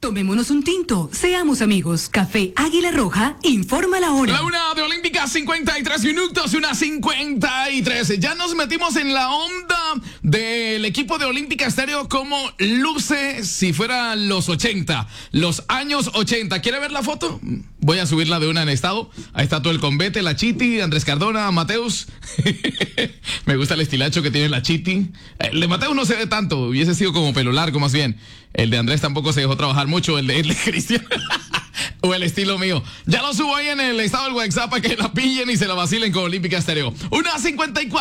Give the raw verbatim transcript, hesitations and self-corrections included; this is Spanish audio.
Tomémonos un tinto, seamos amigos. Café Águila Roja, informa la hora. La una de Olímpica, cincuenta y tres minutos, una cincuenta y tres. Ya nos metimos en la onda del equipo de Olímpica Estéreo, como luce si fuera los ochenta, los años ochenta. ¿Quiere ver la foto? Voy a subirla de una en estado. Ahí está todo el convete, la Chiti, Andrés Cardona, Mateus. Me gusta el estilacho que tiene la Chiti. El de Mateus no se ve tanto, hubiese sido como pelo largo más bien. El de Andrés tampoco se dejó trabajar mucho, el de, el de Cristian. O el estilo mío. Ya lo subo ahí en el estado del WhatsApp para que la pillen y se la vacilen con Olímpica Estéreo. Una cincuenta y cuatro.